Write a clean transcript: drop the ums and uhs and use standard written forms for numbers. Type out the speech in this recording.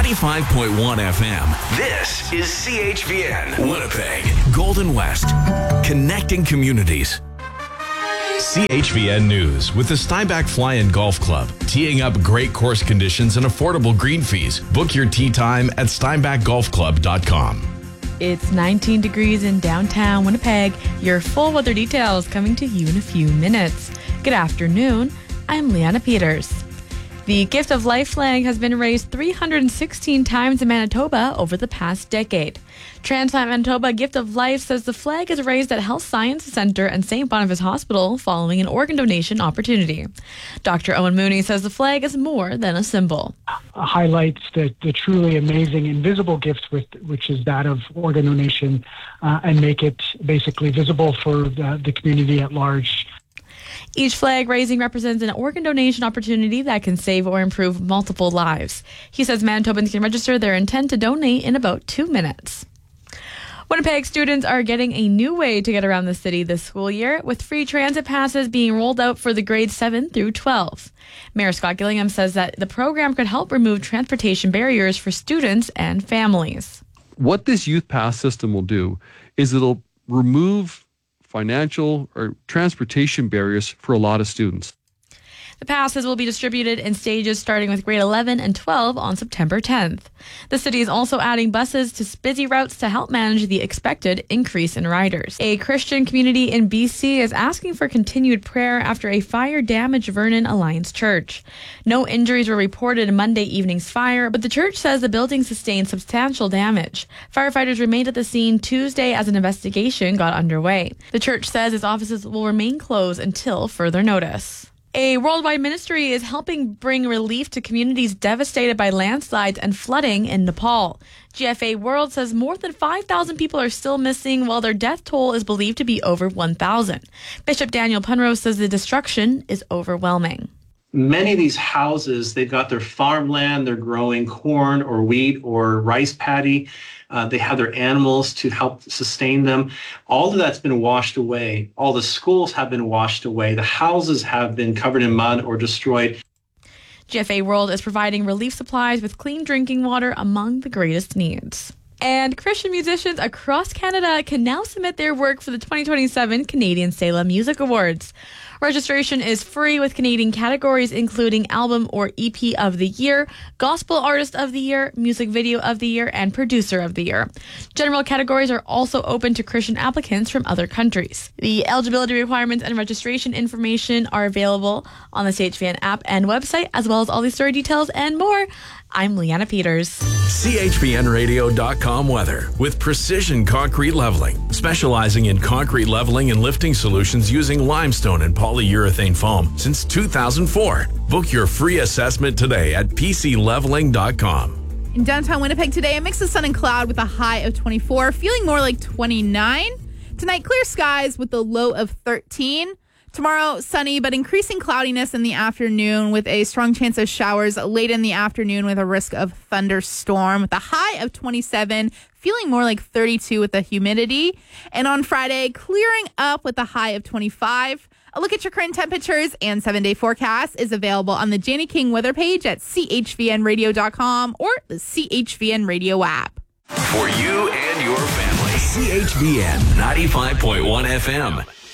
95.1 FM. This is CHVN Winnipeg. Golden West. Connecting communities. CHVN News with the Steinbach Fly-In Golf Club. Teeing up great course conditions and affordable green fees. Book your tee time at steinbachgolfclub.com. It's 19 degrees in downtown Winnipeg. Your full weather details coming to you in a few minutes. Good afternoon. I'm Leanna Peters. The Gift of Life flag has been raised 316 times in Manitoba over the past decade. Transplant Manitoba Gift of Life says the flag is raised at Health Sciences Centre and St. Boniface Hospital following an organ donation opportunity. Dr. Owen Mooney says the flag is more than a symbol. Highlights the truly amazing invisible gift, which is that of organ donation, and make it basically visible for the community at large. Each flag raising represents an organ donation opportunity that can save or improve multiple lives. He says Manitobans can register their intent to donate in about 2 minutes. Winnipeg students are getting a new way to get around the city this school year, with free transit passes being rolled out for the grades 7 through 12. Mayor Scott Gillingham says that the program could help remove transportation barriers for students and families. What this youth pass system will do is it'll remove financial or transportation barriers for a lot of students. The passes will be distributed in stages starting with grade 11 and 12 on September 10th. The city is also adding buses to busy routes to help manage the expected increase in riders. A Christian community in BC is asking for continued prayer after a fire damaged Vernon Alliance Church. No injuries were reported in Monday evening's fire, but the church says the building sustained substantial damage. Firefighters remained at the scene Tuesday as an investigation got underway. The church says its offices will remain closed until further notice. A worldwide ministry is helping bring relief to communities devastated by landslides and flooding in Nepal. GFA World says more than 5,000 people are still missing, while their death toll is believed to be over 1,000. Bishop Daniel Penrose says the destruction is overwhelming. Many of these houses, they've got their farmland, they're growing corn or wheat or rice paddy. They have their animals to help sustain them. All of that's been washed away. All the schools have been washed away. The houses have been covered in mud or destroyed. GFA World is providing relief supplies with clean drinking water among the greatest needs. And Christian musicians across Canada can now submit their work for the 2027 Canadian Selah Music Awards. Registration is free with Canadian categories including Album or EP of the Year, Gospel Artist of the Year, Music Video of the Year, and Producer of the Year. General categories are also open to Christian applicants from other countries. The eligibility requirements and registration information are available on the CHVN app and website, as well as all the story details and more. I'm Leanna Peters. CHVNradio.com weather with Precision Concrete Leveling, specializing in concrete leveling and lifting solutions using limestone and polyurethane foam since 2004. Book your free assessment today at PCLeveling.com. In downtown Winnipeg today, a mix of sun and cloud with a high of 24, feeling more like 29. Tonight, clear skies with a low of 13. Tomorrow, sunny, but increasing cloudiness in the afternoon with a strong chance of showers late in the afternoon with a risk of thunderstorm with a high of 27, feeling more like 32 with the humidity. And on Friday, clearing up with a high of 25. A look at your current temperatures and 7-day forecast is available on the Janie King weather page at chvnradio.com or the CHVN Radio app. For you and your family, CHVN 95.1 FM.